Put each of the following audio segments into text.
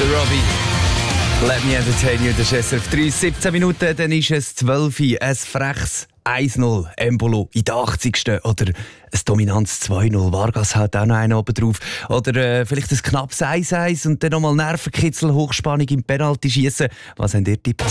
Robbie. Let me entertain you, das ist SRF 3. 17 Minuten, dann ist es 12 Uhr. Ein freches 1-0 Embolo in der 80. Oder ein dominantes 2-0. Vargas hat auch noch einen oben drauf. Oder vielleicht ein knappes 1-1 und dann nochmal Nervenkitzel, Hochspannung im Penalty-Schiessen. Was habt ihr tippt?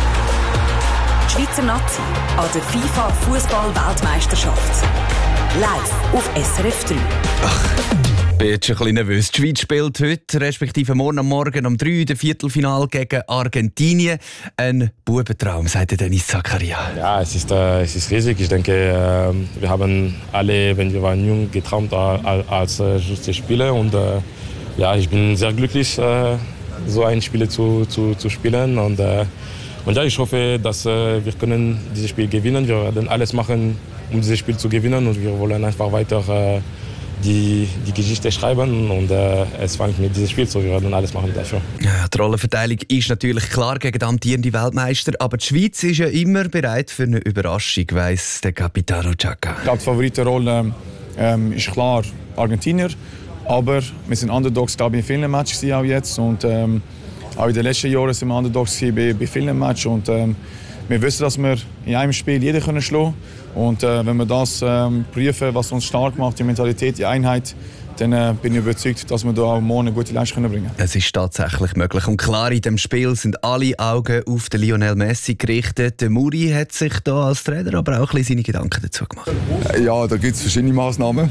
Die Schweizer Nazi an der FIFA-Fußball-Weltmeisterschaft. Live auf SRF 3. Ich bin jetzt schon ein bisschen nervös. Die Schweiz spielt heute, respektive morgen am Morgen um 3 Uhr, Viertelfinal gegen Argentinien. Ein Bubentraum, sagt Dennis Zakaria. Ja, es ist riesig. Ich denke, wir haben alle, wenn wir waren jung, geträumt als juste Spieler. Und ja, ich bin sehr glücklich, so ein Spiel zu spielen. Und ja, ich hoffe, dass wir können dieses Spiel gewinnen. Wir werden alles machen, um dieses Spiel zu gewinnen. Und wir wollen einfach weiter die Geschichte schreiben und es fängt mit diesem Spiel zu. Wir werden alles machen dafür. Ja, die Rollenverteilung ist natürlich klar gegen den amtierenden Weltmeister, aber die Schweiz ist ja immer bereit für eine Überraschung, weiss der Capitano Xhaka. Ich glaube, die Favoritenrolle ist klar Argentinier, aber wir sind Underdogs, glaube ich, in vielen Matches auch jetzt und auch in den letzten Jahren sind wir Underdogs bei vielen Matches und wir wissen, dass wir in einem Spiel jeden schlagen können. Und wenn wir das prüfen, was uns stark macht, die Mentalität, die Einheit, dann bin ich überzeugt, dass wir da auch morgen eine gute Leistung bringen können. Es ist tatsächlich möglich. Und klar, in dem Spiel sind alle Augen auf den Lionel Messi gerichtet. Der Muri hat sich da als Trainer aber auch ein bisschen seine Gedanken dazu gemacht. Ja, da gibt es verschiedene Maßnahmen.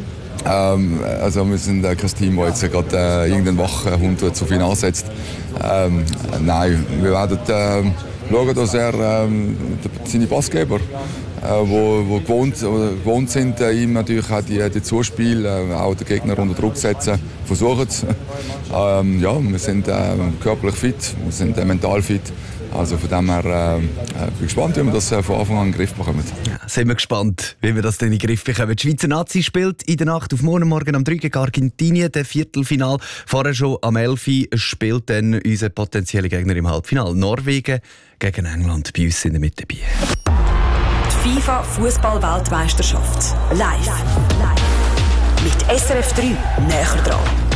Also wir sind kein Team, das jetzt gerade irgendeinen Wachhund zu viel ansetzt. Nein, wir werden schauen, dass er seine Passgeber, die gewohnt sind, ihm natürlich auch die Zuspiele, auch den Gegner unter Druck setzen, versuchen. Ja, wir sind körperlich fit, wir sind mental fit. Also von dem her bin ich gespannt, wie wir das von Anfang an in den Griff bekommen. Ja, sind wir gespannt, wie wir das dann in den Griff bekommen. Die Schweizer Nazi spielt in der Nacht auf morgen um 3 gegen Argentinien, der Viertelfinal. Vorher schon am 11 Uhr spielt dann unser potenzieller Gegner im Halbfinale. Norwegen gegen England. Bei uns sind wir mit dabei. Die FIFA-Fußball-Weltmeisterschaft. Live. Mit SRF 3 näher dran.